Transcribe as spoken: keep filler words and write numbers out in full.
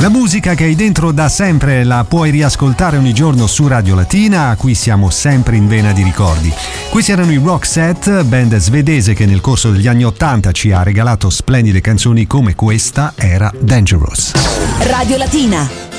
La musica che hai dentro da sempre la puoi riascoltare ogni giorno su Radio Latina, a cui siamo sempre in vena di ricordi. Questi erano i Roxette, band svedese che nel corso degli anni ottanta ci ha regalato splendide canzoni come questa era Dangerous. Radio Latina.